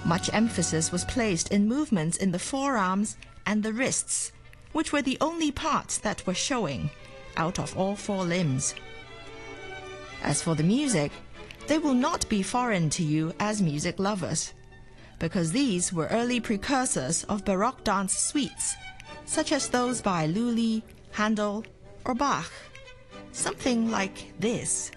Much emphasis was placed in movements in the forearms and the wrists, which were the only parts that were showing out of all four limbs. As for the music, they will not be foreign to you as music lovers, because these were early precursors of Baroque dance suites, such as those by Lully, Handel, or Bach. Something like this.